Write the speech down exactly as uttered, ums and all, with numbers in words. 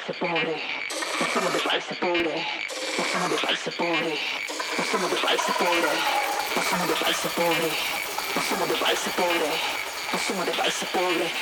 paese pobre, non sono del paese pobre, non sono del paese pobre, non sono del paese pobre, non sono del paese pobre, non sono del paese pobre, non sono del paese pobre.